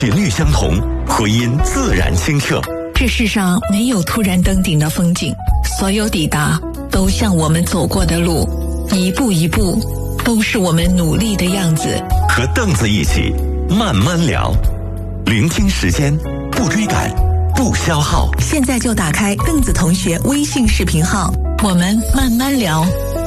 频率相同，回音自然清澈。 这世上没有突然登顶的风景，所有抵达都像我们走过的路，一步一步都是我们努力的样子。 和凳子一起慢慢聊，聆听时间，不追赶，不消耗。 现在就打开凳子同学微信视频号，我们慢慢聊。